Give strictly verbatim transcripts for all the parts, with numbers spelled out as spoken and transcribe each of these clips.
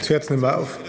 Jetzt hört es nicht mehr auf.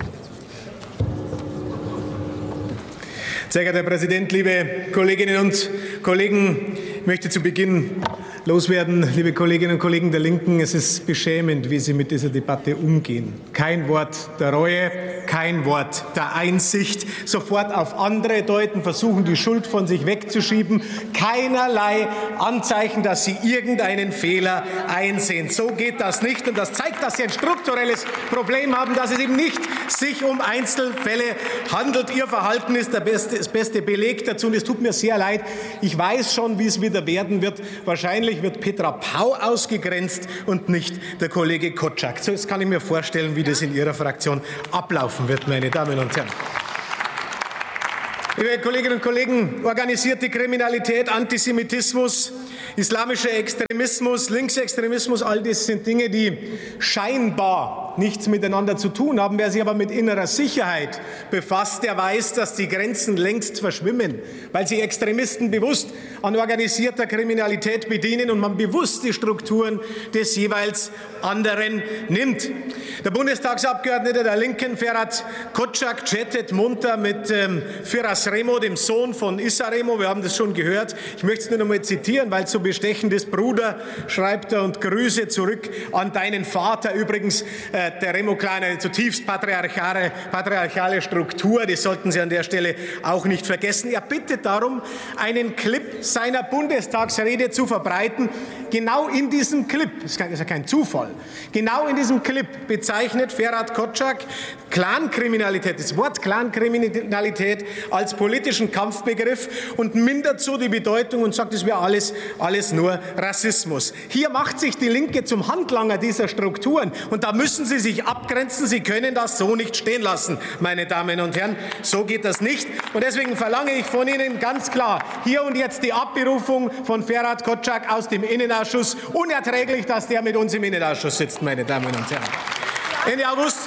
Sehr geehrter Herr Präsident, liebe Kolleginnen und Kollegen! Ich möchte zu Beginn loswerden, liebe Kolleginnen und Kollegen der Linken, es ist beschämend, wie Sie mit dieser Debatte umgehen. Kein Wort der Reue, kein Wort der Einsicht, sofort auf andere deuten, versuchen, die Schuld von sich wegzuschieben, keinerlei Anzeichen, dass Sie irgendeinen Fehler einsehen. So geht das nicht, und das zeigt, dass Sie ein strukturelles Problem haben, dass es eben nicht sich um Einzelfälle handelt. Ihr Verhalten ist der beste, das beste Beleg dazu, und es tut mir sehr leid. Ich weiß schon, wie es wieder werden wird. Wahrscheinlich wird Petra Pau ausgegrenzt und nicht der Kollege Kotschak. So, jetzt kann ich mir vorstellen, wie das in Ihrer Fraktion ablaufen wird, meine Damen und Herren. Liebe Kolleginnen und Kollegen, organisierte Kriminalität, Antisemitismus, islamischer Extremismus, Linksextremismus, all das sind Dinge, die scheinbar nichts miteinander zu tun haben. Wer sich aber mit innerer Sicherheit befasst, der weiß, dass die Grenzen längst verschwimmen, weil sich Extremisten bewusst an organisierter Kriminalität bedienen und man bewusst die Strukturen des jeweils anderen nimmt. Der Bundestagsabgeordnete der Linken, Ferhat Kotschak, chattet munter mit ähm, Firas Remo, dem Sohn von Issa Remo. Wir haben das schon gehört. Ich möchte es nur noch mal zitieren, weil es so bestechend ist. Bruder, schreibt er, und Grüße zurück an deinen Vater. Übrigens, äh, der Remo-Clan, eine zutiefst patriarchale, patriarchale Struktur. Das sollten Sie an der Stelle auch nicht vergessen. Er bittet darum, einen Clip seiner Bundestagsrede zu verbreiten. Genau in diesem Clip, das ist ja kein Zufall, genau in diesem Clip bezeichnet Ferhat Kotschak Clankriminalität, das Wort Clankriminalität als politischen Kampfbegriff und mindert so die Bedeutung und sagt, es wäre alles, alles nur Rassismus. Hier macht sich die Linke zum Handlanger dieser Strukturen, und da müssen Sie sich abgrenzen. Sie können das so nicht stehen lassen, meine Damen und Herren. So geht das nicht, und deswegen verlange ich von Ihnen ganz klar hier und jetzt die Abberufung von Ferhat Kotschak aus dem Innenausschuss. Unerträglich, dass der mit uns im Innenausschuss sitzt, meine Damen und Herren. Ende August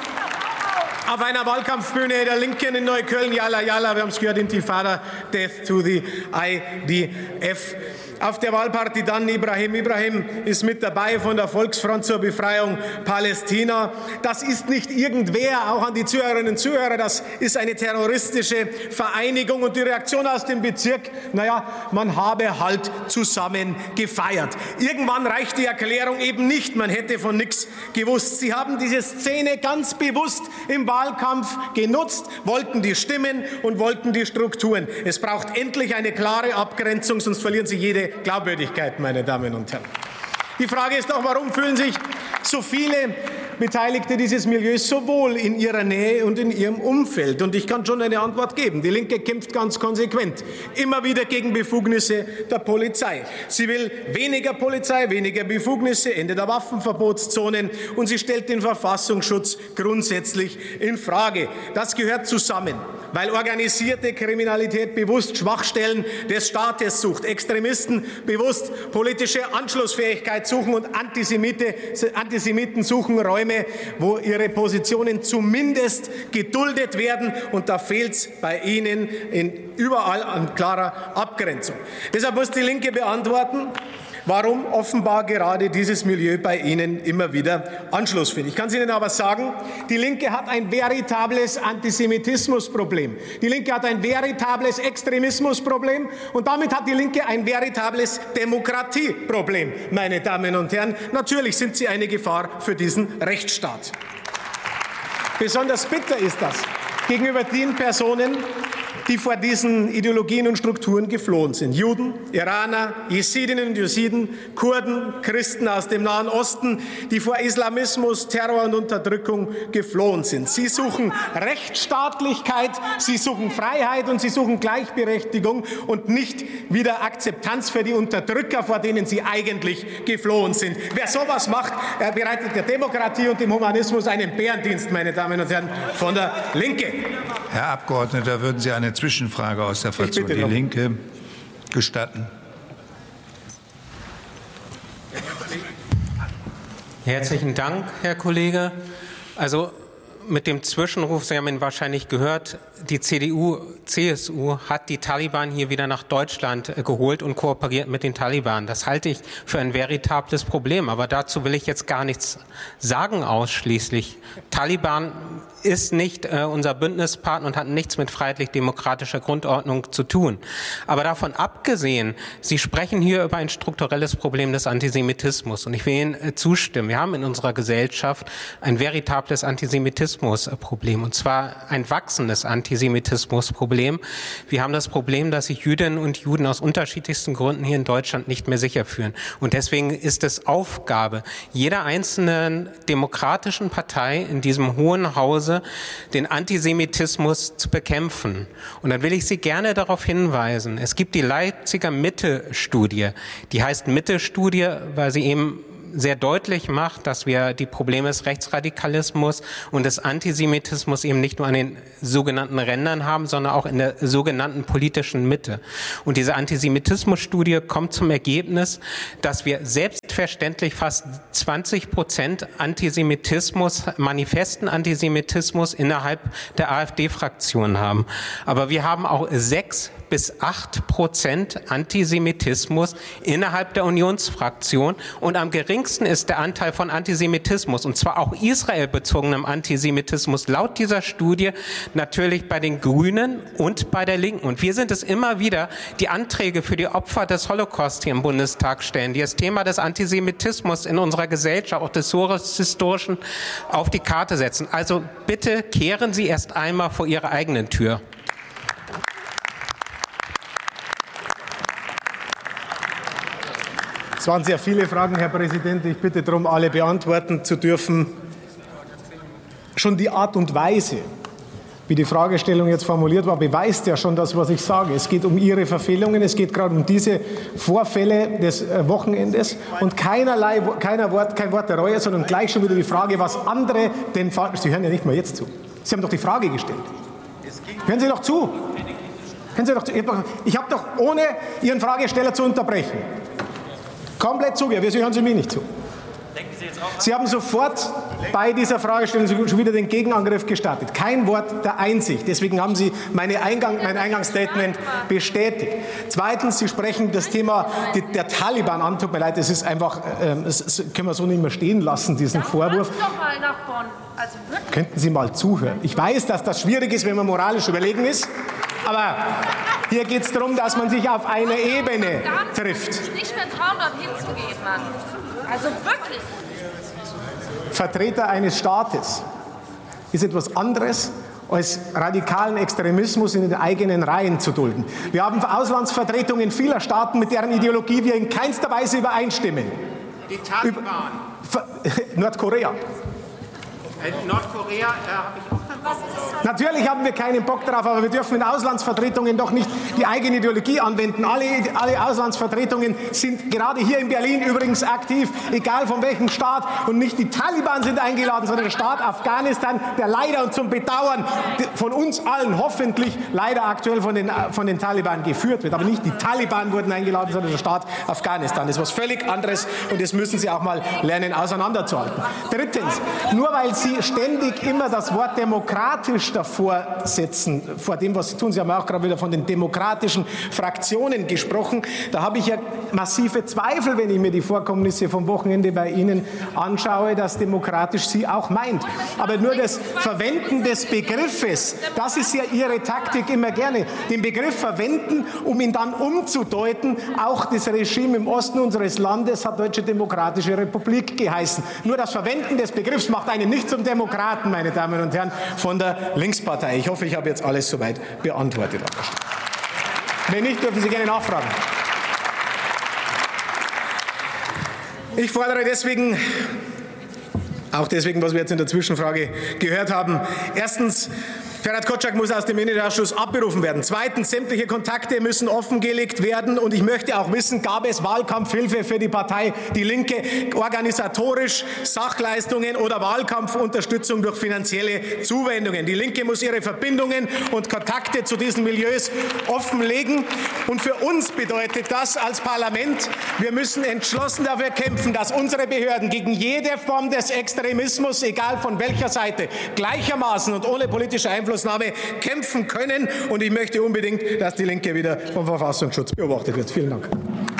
auf einer Wahlkampfbühne der Linken in Neukölln, Yalla Yalla, wir haben es gehört, Intifada, Death to the I D F. Auf der Wahlparty dann Ibrahim Ibrahim ist mit dabei von der Volksfront zur Befreiung Palästina. Das ist nicht irgendwer, auch an die Zuhörerinnen und Zuhörer, das ist eine terroristische Vereinigung. Und die Reaktion aus dem Bezirk, naja, man habe halt zusammen gefeiert. Irgendwann reicht die Erklärung eben nicht, man hätte von nichts gewusst. Sie haben diese Szene ganz bewusst im Wahlkampf genutzt, wollten die Stimmen und wollten die Strukturen. Es braucht endlich eine klare Abgrenzung, sonst verlieren Sie jede Glaubwürdigkeit, meine Damen und Herren. Die Frage ist doch, warum fühlen sich so viele Beteiligte dieses Milieus so wohl in ihrer Nähe und in ihrem Umfeld? Und ich kann schon eine Antwort geben. Die Linke kämpft ganz konsequent immer wieder gegen Befugnisse der Polizei. Sie will weniger Polizei, weniger Befugnisse, Ende der Waffenverbotszonen, und sie stellt den Verfassungsschutz grundsätzlich in Frage. Das gehört zusammen, weil organisierte Kriminalität bewusst Schwachstellen des Staates sucht, Extremisten bewusst politische Anschlussfähigkeit suchen und Antisemite, Antisemiten suchen Räume, wo ihre Positionen zumindest geduldet werden, und da fehlt es bei Ihnen in überall an klarer Abgrenzung. Deshalb muss die Linke beantworten, warum offenbar gerade dieses Milieu bei Ihnen immer wieder Anschluss findet. Ich kann es Ihnen aber sagen, die Linke hat ein veritables Antisemitismusproblem. Die Linke hat ein veritables Extremismusproblem, und damit hat die Linke ein veritables Demokratieproblem, meine Damen und Herren. Natürlich sind sie eine Gefahr für diesen Rechtsstaat. Besonders bitter ist das gegenüber den Personen, die vor diesen Ideologien und Strukturen geflohen sind. Juden, Iraner, Jesidinnen und Jesiden, Kurden, Christen aus dem Nahen Osten, die vor Islamismus, Terror und Unterdrückung geflohen sind. Sie suchen Rechtsstaatlichkeit, sie suchen Freiheit und sie suchen Gleichberechtigung und nicht wieder Akzeptanz für die Unterdrücker, vor denen sie eigentlich geflohen sind. Wer sowas macht, er bereitet der Demokratie und dem Humanismus einen Bärendienst, meine Damen und Herren von der Linke. Herr Abgeordneter, würden Sie eine Zwischenfrage aus der Fraktion Die Linke gestatten? Herzlichen Dank, Herr Kollege. Also mit dem Zwischenruf, Sie haben ihn wahrscheinlich gehört, die C D U, C S U hat die Taliban hier wieder nach Deutschland geholt und kooperiert mit den Taliban. Das halte ich für ein veritables Problem, aber dazu will ich jetzt gar nichts sagen ausschließlich. Taliban ist nicht äh, unser Bündnispartner und hat nichts mit freiheitlich-demokratischer Grundordnung zu tun. Aber davon abgesehen, Sie sprechen hier über ein strukturelles Problem des Antisemitismus und ich will Ihnen äh, zustimmen. Wir haben in unserer Gesellschaft ein veritables Antisemitismusproblem und zwar ein wachsendes Antisemitismusproblem. Wir haben das Problem, dass sich Jüdinnen und Juden aus unterschiedlichsten Gründen hier in Deutschland nicht mehr sicher fühlen. Und deswegen ist es Aufgabe jeder einzelnen demokratischen Partei in diesem Hohen Hause, den Antisemitismus zu bekämpfen. Und dann will ich Sie gerne darauf hinweisen, es gibt die Leipziger Mitte-Studie, die heißt Mitte-Studie, weil sie eben sehr deutlich macht, dass wir die Probleme des Rechtsradikalismus und des Antisemitismus eben nicht nur an den sogenannten Rändern haben, sondern auch in der sogenannten politischen Mitte. Und diese Antisemitismus-Studie kommt zum Ergebnis, dass wir selbstverständlich fast zwanzig Prozent Antisemitismus, manifesten Antisemitismus innerhalb der AfD-Fraktion haben. Aber wir haben auch sechs bis acht Prozent Antisemitismus innerhalb der Unionsfraktion und am geringsten ist der Anteil von Antisemitismus und zwar auch israelbezogenem Antisemitismus laut dieser Studie natürlich bei den Grünen und bei der Linken. Und wir sind es immer wieder, die Anträge für die Opfer des Holocaust hier im Bundestag stellen, die das Thema des Antisemitismus in unserer Gesellschaft, auch des historischen, auf die Karte setzen. Also bitte kehren Sie erst einmal vor Ihre eigenen Tür. Es waren sehr viele Fragen, Herr Präsident. Ich bitte darum, alle beantworten zu dürfen. Schon die Art und Weise, wie die Fragestellung jetzt formuliert war, beweist ja schon das, was ich sage. Es geht um Ihre Verfehlungen, es geht gerade um diese Vorfälle des Wochenendes und keinerlei, keiner Wort, kein Wort der Reue, sondern gleich schon wieder die Frage, was andere denn... Sie hören ja nicht mal jetzt zu. Sie haben doch die Frage gestellt. Hören Sie doch zu. Hören Sie doch zu. Ich habe doch, ohne Ihren Fragesteller zu unterbrechen, komplett zugehört. Wieso hören Sie mir nicht zu? Sie haben sofort bei dieser Fragestellung schon wieder den Gegenangriff gestartet. Kein Wort der Einsicht. Deswegen haben Sie meine Eingang, mein Eingangsstatement bestätigt. Zweitens, Sie sprechen das Thema der Taliban an. Tut mir leid, das ist einfach, äh, das können wir so nicht mehr stehen lassen, diesen Vorwurf. Doch mal nach Bonn. Also wirklich. Könnten Sie mal zuhören? Ich weiß, dass das schwierig ist, wenn man moralisch überlegen ist. Aber hier geht es darum, dass man sich auf einer Ebene trifft. Ich nicht mehr trauen, dort hinzugehen, Mann. Also wirklich. Vertreter eines Staates ist etwas anderes als radikalen Extremismus in den eigenen Reihen zu dulden. Wir haben Auslandsvertretungen vieler Staaten, mit deren Ideologie wir in keinster Weise übereinstimmen. Die Taliban. Nordkorea. Nordkorea äh, habe ich auch dann. Natürlich haben wir keinen Bock drauf, aber wir dürfen in Auslandsvertretungen doch nicht die eigene Ideologie anwenden. Alle, alle Auslandsvertretungen sind gerade hier in Berlin übrigens aktiv, egal von welchem Staat. Und nicht die Taliban sind eingeladen, sondern der Staat Afghanistan, der leider und zum Bedauern von uns allen hoffentlich leider aktuell von den, von den Taliban geführt wird. Aber nicht die Taliban wurden eingeladen, sondern der Staat Afghanistan. Das ist was völlig anderes und das müssen Sie auch mal lernen auseinanderzuhalten. Drittens, nur weil Sie ständig immer das Wort demokratisch davor setzen, vor dem, was Sie tun. Sie haben auch gerade wieder von den demokratischen Fraktionen gesprochen. Da habe ich ja massive Zweifel, wenn ich mir die Vorkommnisse vom Wochenende bei Ihnen anschaue, dass demokratisch Sie auch meint. Aber nur das Verwenden des Begriffes, das ist ja Ihre Taktik immer gerne. Den Begriff verwenden, um ihn dann umzudeuten. Auch das Regime im Osten unseres Landes hat Deutsche Demokratische Republik geheißen. Nur das Verwenden des Begriffs macht einen nicht zum Demokraten, meine Damen und Herren, von der Linkspartei. Ich hoffe, ich habe jetzt alles soweit beantwortet. Wenn nicht, dürfen Sie gerne nachfragen. Ich fordere deswegen, auch deswegen, was wir jetzt in der Zwischenfrage gehört haben, erstens Ferhat Kotschak muss aus dem Innenausschuss abberufen werden. Zweitens, sämtliche Kontakte müssen offengelegt werden. Und ich möchte auch wissen, gab es Wahlkampfhilfe für die Partei Die Linke, organisatorisch, Sachleistungen oder Wahlkampfunterstützung durch finanzielle Zuwendungen. Die Linke muss ihre Verbindungen und Kontakte zu diesen Milieus offenlegen. Und für uns bedeutet das als Parlament, wir müssen entschlossen dafür kämpfen, dass unsere Behörden gegen jede Form des Extremismus, egal von welcher Seite, gleichermaßen und ohne politische Einflussnahme kämpfen können. Und ich möchte unbedingt, dass die Linke wieder vom Verfassungsschutz beobachtet wird. Vielen Dank.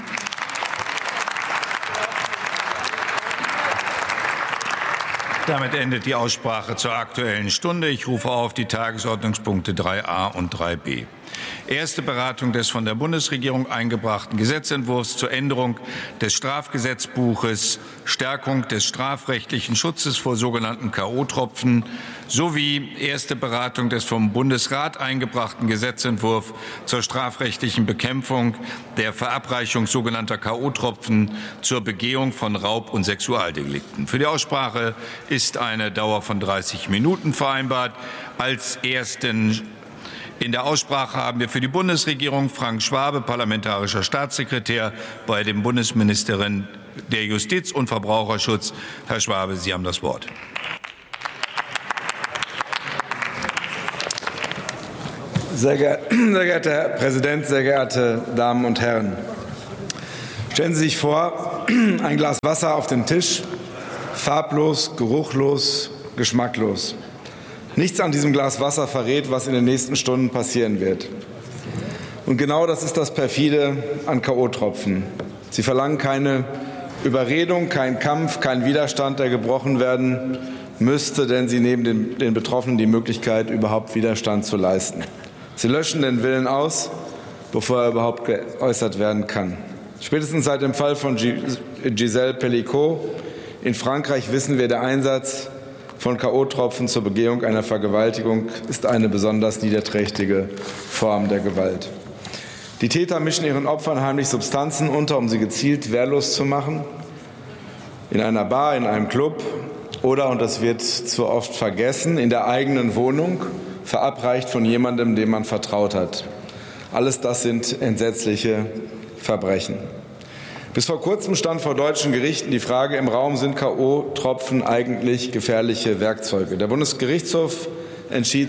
Damit endet die Aussprache zur Aktuellen Stunde. Ich rufe auf die Tagesordnungspunkte drei a und drei b. Erste Beratung des von der Bundesregierung eingebrachten Gesetzentwurfs zur Änderung des Strafgesetzbuches, Stärkung des strafrechtlichen Schutzes vor sogenannten K O-Tropfen sowie erste Beratung des vom Bundesrat eingebrachten Gesetzentwurfs zur strafrechtlichen Bekämpfung der Verabreichung sogenannter K O-Tropfen zur Begehung von Raub- und Sexualdelikten. Für die Aussprache ist eine Dauer von dreißig Minuten vereinbart. Als ersten In der Aussprache haben wir für die Bundesregierung Frank Schwabe, parlamentarischer Staatssekretär bei der Bundesministerin der Justiz und Verbraucherschutz. Herr Schwabe, Sie haben das Wort. Sehr, ge sehr geehrter Herr Präsident, sehr geehrte Damen und Herren! Stellen Sie sich vor, ein Glas Wasser auf dem Tisch, farblos, geruchlos, geschmacklos. Nichts an diesem Glas Wasser verrät, was in den nächsten Stunden passieren wird. Und genau das ist das Perfide an K O-Tropfen. Sie verlangen keine Überredung, keinen Kampf, keinen Widerstand, der gebrochen werden müsste, denn sie nehmen den, den Betroffenen die Möglichkeit, überhaupt Widerstand zu leisten. Sie löschen den Willen aus, bevor er überhaupt geäußert werden kann. Spätestens seit dem Fall von Gisèle Pelicot in Frankreich wissen wir, der Einsatz von K O-Tropfen zur Begehung einer Vergewaltigung ist eine besonders niederträchtige Form der Gewalt. Die Täter mischen ihren Opfern heimlich Substanzen unter, um sie gezielt wehrlos zu machen. In einer Bar, in einem Club oder, und das wird zu oft vergessen, in der eigenen Wohnung, verabreicht von jemandem, dem man vertraut hat. Alles das sind entsetzliche Verbrechen. Bis vor kurzem stand vor deutschen Gerichten die Frage im Raum, sind K O-Tropfen eigentlich gefährliche Werkzeuge? Der Bundesgerichtshof entschied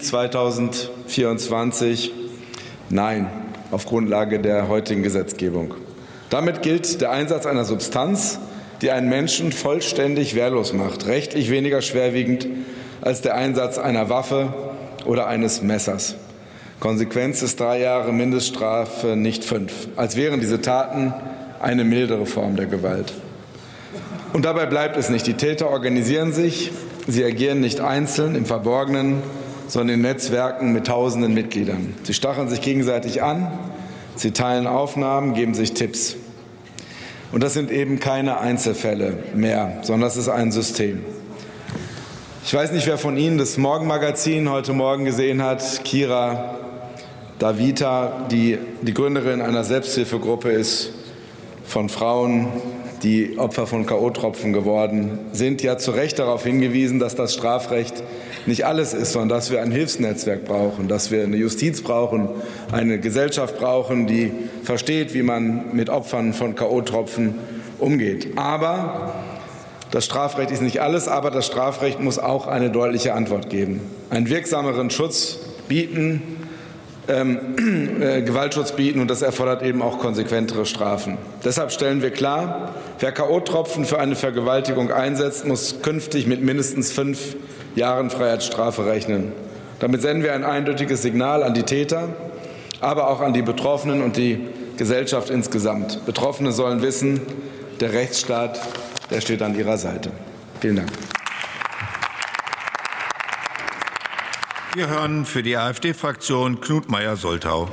zweitausendvierundzwanzig nein, auf Grundlage der heutigen Gesetzgebung. Damit gilt der Einsatz einer Substanz, die einen Menschen vollständig wehrlos macht, rechtlich weniger schwerwiegend als der Einsatz einer Waffe oder eines Messers. Konsequenz ist drei Jahre Mindeststrafe, nicht fünf. Als wären diese Taten eine mildere Form der Gewalt. Und dabei bleibt es nicht. Die Täter organisieren sich, sie agieren nicht einzeln im Verborgenen, sondern in Netzwerken mit tausenden Mitgliedern. Sie stacheln sich gegenseitig an, sie teilen Aufnahmen, geben sich Tipps. Und das sind eben keine Einzelfälle mehr, sondern das ist ein System. Ich weiß nicht, wer von Ihnen das Morgenmagazin heute Morgen gesehen hat. Kira Davita, die die Gründerin einer Selbsthilfegruppe ist, von Frauen, die Opfer von K O-Tropfen geworden sind, ja zu Recht darauf hingewiesen, dass das Strafrecht nicht alles ist, sondern dass wir ein Hilfsnetzwerk brauchen, dass wir eine Justiz brauchen, eine Gesellschaft brauchen, die versteht, wie man mit Opfern von K O-Tropfen umgeht. Aber das Strafrecht ist nicht alles, aber das Strafrecht muss auch eine deutliche Antwort geben, einen wirksameren Schutz bieten, Ähm, äh, Gewaltschutz bieten, und das erfordert eben auch konsequentere Strafen. Deshalb stellen wir klar, wer K O-Tropfen für eine Vergewaltigung einsetzt, muss künftig mit mindestens fünf Jahren Freiheitsstrafe rechnen. Damit senden wir ein eindeutiges Signal an die Täter, aber auch an die Betroffenen und die Gesellschaft insgesamt. Betroffene sollen wissen, der Rechtsstaat, der steht an ihrer Seite. Vielen Dank. Wir hören für die AfD-Fraktion Knut Meyer-Soltau.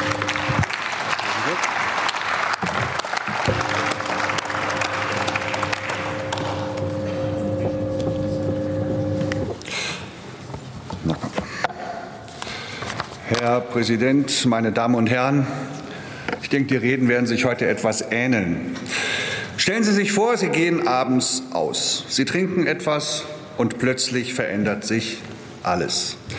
Herr Präsident, meine Damen und Herren! Ich denke, die Reden werden sich heute etwas ähneln. Stellen Sie sich vor, Sie gehen abends aus. Sie trinken etwas und plötzlich verändert sich alles.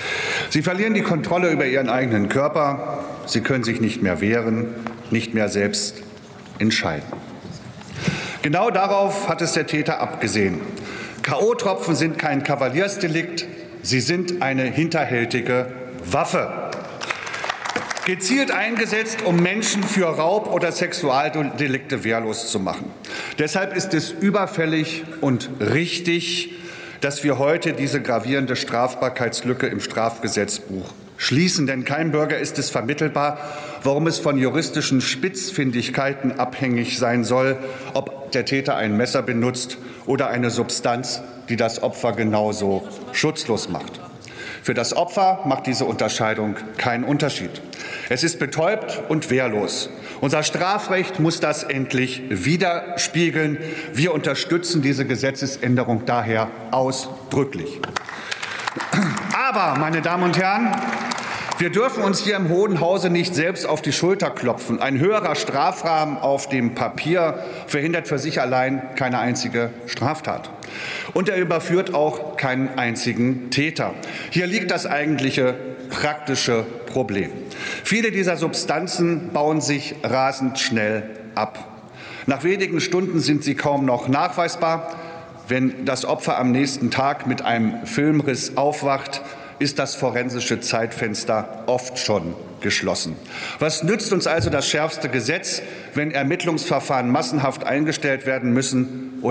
Sie verlieren die Kontrolle über ihren eigenen Körper. Sie können sich nicht mehr wehren, nicht mehr selbst entscheiden. Genau darauf hat es der Täter abgesehen. K O-Tropfen sind kein Kavaliersdelikt, sie sind eine hinterhältige Waffe. Gezielt eingesetzt, um Menschen für Raub- oder Sexualdelikte wehrlos zu machen. Deshalb ist es überfällig und richtig, dass wir heute diese gravierende Strafbarkeitslücke im Strafgesetzbuch schließen. Denn kein Bürger ist es vermittelbar, warum es von juristischen Spitzfindigkeiten abhängig sein soll, ob der Täter ein Messer benutzt oder eine Substanz, die das Opfer genauso schutzlos macht. Für das Opfer macht diese Unterscheidung keinen Unterschied. Es ist betäubt und wehrlos. Unser Strafrecht muss das endlich widerspiegeln. Wir unterstützen diese Gesetzesänderung daher ausdrücklich. Aber, meine Damen und Herren, wir dürfen uns hier im Hohen Hause nicht selbst auf die Schulter klopfen. Ein höherer Strafrahmen auf dem Papier verhindert für sich allein keine einzige Straftat. Und er überführt auch keinen einzigen Täter. Hier liegt das eigentliche praktische Problem. Viele dieser Substanzen bauen sich rasend schnell ab. Nach wenigen Stunden sind sie kaum noch nachweisbar. Wenn das Opfer am nächsten Tag mit einem Filmriss aufwacht, ist das forensische Zeitfenster oft schon geschlossen. Was nützt uns also das schärfste Gesetz, wenn Ermittlungsverfahren massenhaft eingestellt werden müssen oder